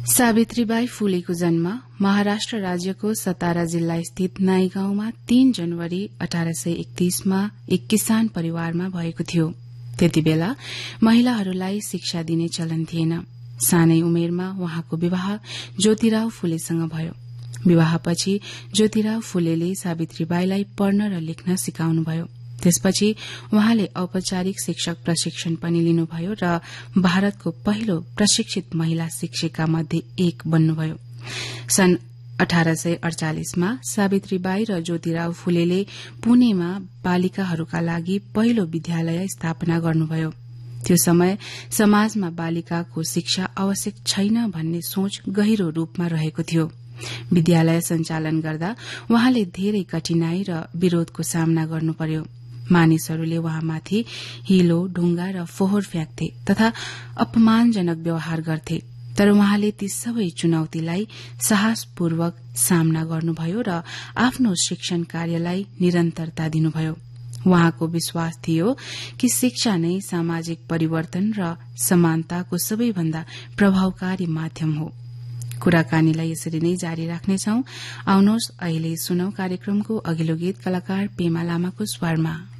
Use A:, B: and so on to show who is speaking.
A: सावित्रीबाई फुलेको जन्म महाराष्ट्र राज्यको सतारा जिल्ला स्थित नाईगाउँमा 3 जनवरी 1831 मा एक किसान परिवारमा भएको थियो। त्यतिबेला महिलाहरूलाई शिक्षा दिने चलन थिएन। सानै उमेरमा उहाँको विवाह ज्योतिराव फुलेसँग भयो। विवाहपछि ज्योतिराव फुलेले सावित्रीबाईलाई पढ्न र लेख्न सिकाउनुभयो। त्यसपछि उहाँले औपचारिक शिक्षक प्रशिक्षण पनि लिनुभयो र भारतको पहिलो प्रशिक्षित महिला शिक्षिका मध्ये एक बन्नुभयो। सन् 1848 मा सावित्रीबाई र ज्योतिराव फुलेले पुणेमा बालिकाहरूका लागि पहिलो विद्यालय स्थापना गर्नुभयो। त्यो समय समाजमा बालिकाको शिक्षा आवश्यक छैन भन्ने सोच गहिरो रूपमा रहेको थियो। विद्यालय सञ्चालन गर्दा उहाँले धेरै कठिनाई र विरोधको सामना गर्नुपर्यो। मानिसहरूले उहाँमाथि हिलो, ढुङ्गा र फोहोर फ्याँक्थे तथा अपमानजनक व्यवहार गर्थे। तर उहाँले ती सबै चुनौतीलाई साहसपूर्वक सामना गर्नुभयो र आफ्नो शिक्षण कार्यलाई निरन्तरता दिनुभयो। उहाँको विश्वास थियो कि शिक्षा नै सामाजिक परिवर्तन र समानताको सबैभन्दा प्रभावकारी माध्यम हो। कुराकानीलाई यसरी नै जारी राख्नेछौं। आउनुहोस् अहिले सुनौ कार्यक्रमको अघिल्लो गीत कलाकार पेमा लामाको स्वरमा।